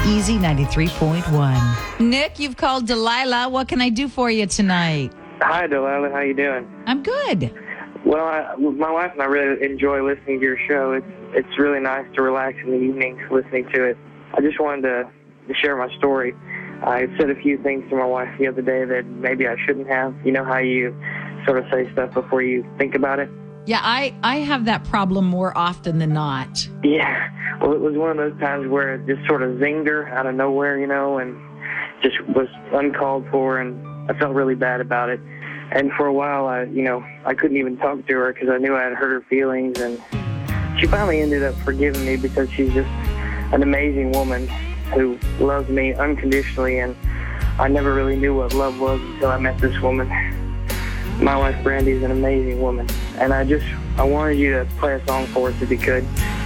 Easy 93.1. Nick, you've called Delilah. What can I do for you tonight? Hi, Delilah. How you doing? I'm good. Well, my wife and I really enjoy listening to your show. It's really nice to relax in the evenings listening to it. I just wanted to share my story. I said a few things to my wife the other day that maybe I shouldn't have. You know how you sort of say stuff before you think about it? Yeah, I have that problem more often than not. Yeah. Well, it was one of those times where it just sort of zinged her out of nowhere, and just was uncalled for, and I felt really bad about it. And for a while, I couldn't even talk to her because I knew I had hurt her feelings, and she finally ended up forgiving me because she's just an amazing woman who loves me unconditionally, and I never really knew what love was until I met this woman. My wife, Brandy, is an amazing woman, and I wanted you to play a song for us if you could.